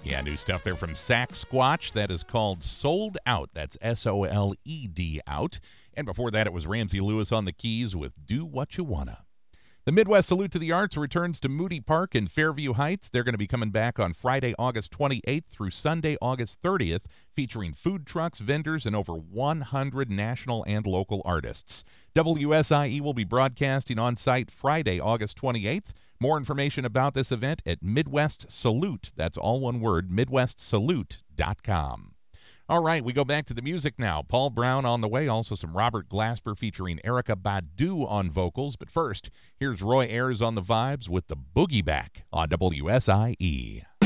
Yeah, new stuff there from Sasquatch. That is called Sold Out. That's SOLED out. And before that, it was Ramsey Lewis on the keys with Do What You Wanna. The Midwest Salute to the Arts returns to Moody Park in Fairview Heights. They're going to be coming back on Friday, August 28th through Sunday, August 30th, featuring food trucks, vendors, and over 100 national and local artists. WSIE will be broadcasting on site Friday, August 28th. More information about this event at Midwest Salute. That's all one word, MidwestSalute.com. All right, we go back to the music now. Paul Brown on the way, also some Robert Glasper featuring Erykah Badu on vocals. But first, here's Roy Ayers on the vibes with the Boogie Back on WSIE.